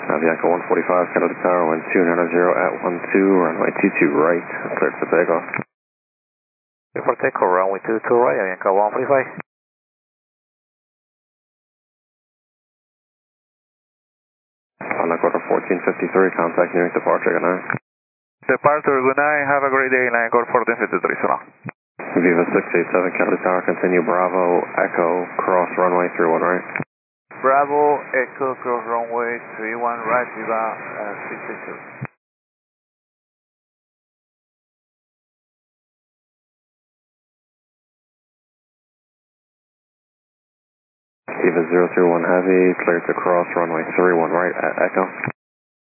Avianca 145, Canada Tower, 1290 at 12, runway 22 right, cleared for takeoff. Clear for takeoff, runway 22 right, Avianca 145. On the quarter 1453, contact New York departure, good night. Departure, good night, have a great day, line code 1453, so long. Viva 687, Canada Tower, continue Bravo, Echo, cross runway 31 right. Bravo, Echo, cross runway 31 right, Viva 687. Viva 031 Heavy, cleared to cross runway 31 right at Echo.